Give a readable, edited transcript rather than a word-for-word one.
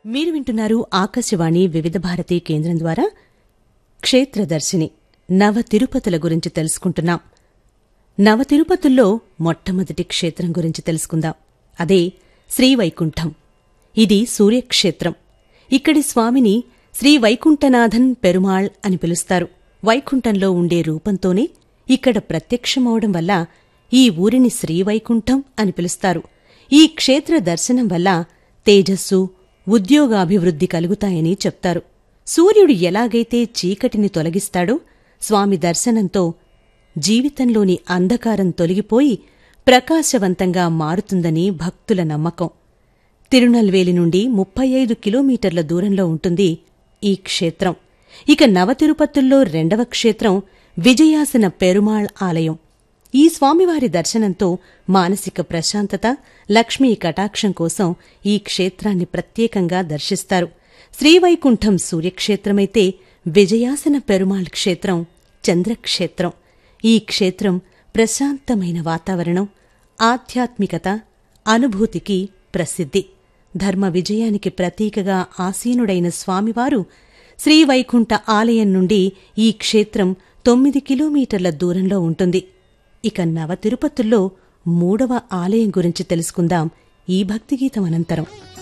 మీరు వింటున్నారు ఆకాశవాణి వివిధ భారతి కేంద్రం ద్వారా క్షేత్రదర్శిని నవ తిరుపతుల గురించి తెలుసుకుంటున్నాం. నవ తిరుపతుల్లో మొట్టమొదటి క్షేత్రం గురించి తెలుసుకుందాం. అదే శ్రీవైకుంఠం. ఇది సూర్యక్షేత్రం. ఇక్కడి స్వామిని శ్రీ వైకుంఠనాథన్ పెరుమాళ్ అని పిలుస్తారు. వైకుంఠంలో ఉండే రూపంతోనే ఇక్కడ ప్రత్యక్షమవడం వల్ల ఈ ఊరిని శ్రీవైకుంఠం అని పిలుస్తారు. ఈ క్షేత్ర దర్శనం వల్ల తేజస్సు, ఉద్యోగాభివృద్ధి కలుగుతాయని చెప్తారు. సూర్యుడు ఎలాగైతే చీకటిని తొలగిస్తాడో స్వామి దర్శనంతో జీవితంలోని అంధకారం తొలగిపోయి ప్రకాశవంతంగా మారుతుందని భక్తుల నమ్మకం. తిరునల్వేలి నుండి 35 కిలోమీటర్ల దూరంలో ఉంటుంది ఈ క్షేత్రం. ఇక నవతిరుపతుల్లో రెండవ క్షేత్రం విజయాసన పెరుమాళ్ ఆలయం. ఈ స్వామివారి దర్శనంతో మానసిక ప్రశాంతత, లక్ష్మీ కటాక్షం కోసం ఈ క్షేత్రాన్ని ప్రత్యేకంగా దర్శిస్తారు. శ్రీవైకుంఠం సూర్యక్షేత్రమైతే విజయాసన పెరుమాళ్ క్షేత్రం చంద్రక్షేత్రం. ఈ క్షేత్రం ప్రశాంతమైన వాతావరణం, ఆధ్యాత్మికత, అనుభూతికి ప్రసిద్ధి. ధర్మ విజయానికి ప్రతీకగా ఆసీనుడైన స్వామివారు శ్రీవైకుంఠ ఆలయం నుండి ఈ క్షేత్రం 9 కిలోమీటర్ల దూరంలో ఉంటుంది. ఇక నవ తిరుపతుల్లో 3వ ఆలయం గురించి తెలుసుకుందాం ఈ భక్తిగీతం అనంతరం.